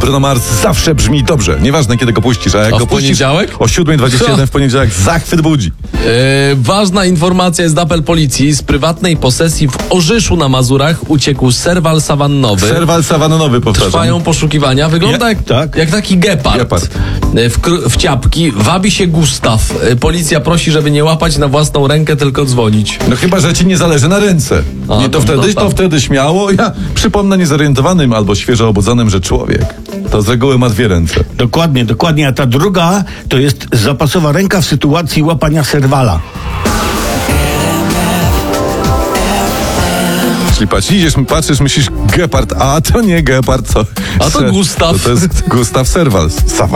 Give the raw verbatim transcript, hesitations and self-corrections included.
Bruno Mars zawsze brzmi dobrze, nieważne kiedy go puścisz, a jak A go w puścisz poniedziałek? o siódma dwadzieścia jeden w poniedziałek, zachwyt budzi. E, ważna informacja jest apel policji. Z prywatnej posesji w Orzyszu na Mazurach uciekł serwal sawannowy. Serwal sawannowy, powtarzam. Trwają poszukiwania. Wygląda Ja- jak, tak. jak taki gepard. Gepard. E, W, kr- w ciapki wabi się Gustaw. E, Policja prosi, żeby nie łapać na własną rękę, tylko dzwonić. No chyba, że ci nie zależy na ręce. A, nie, to, to- wtedy, to to tak. wtedy śmiało. Ja przypomnę niezorientowanym albo świeżo obudzonym, że człowiek to z reguły ma dwie ręce. Dokładnie, dokładnie. A ta druga to jest zapasowa ręka w sytuacji łapania serwala. Czyli patrz, idziesz, patrzysz, myślisz gepard, a to nie gepard, to... A to Gustaw. To, to jest Gustaw Serwal. Sawa.